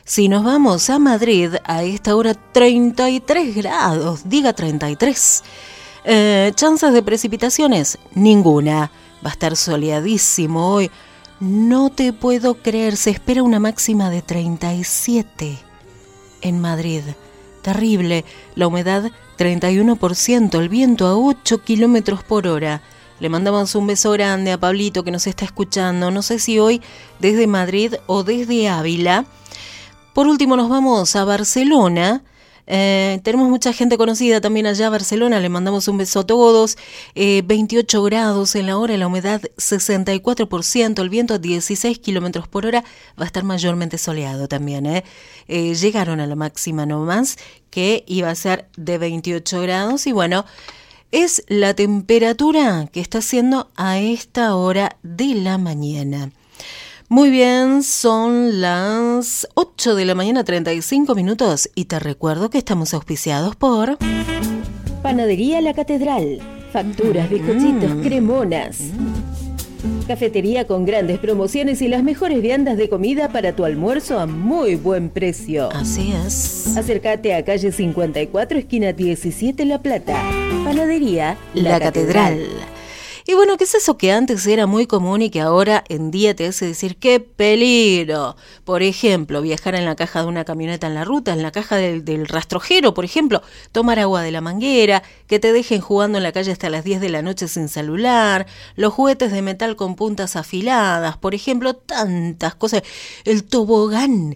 Si nos vamos a Madrid, a esta hora 33 grados, diga 33. Chances de precipitaciones, ninguna. Va a estar soleadísimo hoy. No te puedo creer, se espera una máxima de 37 en Madrid. Terrible, la humedad 31%, el viento a 8 kilómetros por hora. Le mandamos un beso grande a Pablito que nos está escuchando, no sé si hoy desde Madrid o desde Ávila. Por último nos vamos a Barcelona. Tenemos mucha gente conocida también allá a Barcelona, le mandamos un beso a todos. 28 grados en la hora, la humedad 64%, el viento a 16 kilómetros por hora, va a estar mayormente soleado también. Llegaron a la máxima nomás, que iba a ser de 28 grados y bueno, es la temperatura que está haciendo a esta hora de la mañana. Muy bien, son las 8 de la mañana, 35 minutos, y te recuerdo que estamos auspiciados por Panadería La Catedral, facturas, bizcochitos, cremonas. Cafetería con grandes promociones y las mejores viandas de comida para tu almuerzo a muy buen precio. Así es. Acércate a calle 54, esquina 17 La Plata. Panadería La Catedral. Y bueno, ¿qué es eso que antes era muy común y que ahora en día te hace decir qué peligro? Por ejemplo, viajar en la caja de una camioneta en la ruta, en la caja del rastrojero, por ejemplo, tomar agua de la manguera, que te dejen jugando en la calle hasta las 10 de la noche sin celular, los juguetes de metal con puntas afiladas, por ejemplo, tantas cosas. El tobogán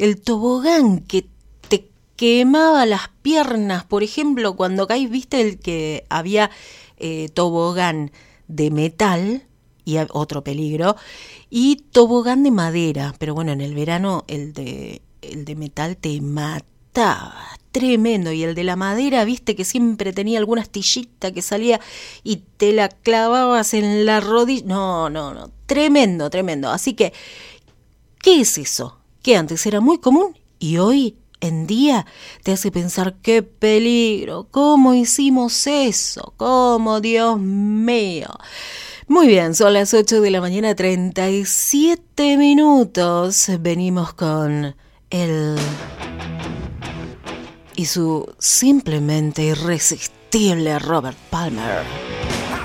que te quemaba las piernas, por ejemplo, cuando caís, viste el que había tobogán de metal, y otro peligro, y tobogán de madera, pero bueno, en el verano el de metal te mataba, tremendo, y el de la madera, viste que siempre tenía alguna astillita que salía y te la clavabas en la rodilla, no, tremendo, así que, ¿qué es eso? Que antes era muy común y hoy en día te hace pensar qué peligro, cómo hicimos eso, cómo, Dios mío. Muy bien, son las 8 de la mañana, 37 minutos. Venimos con él y su simplemente irresistible Robert Palmer.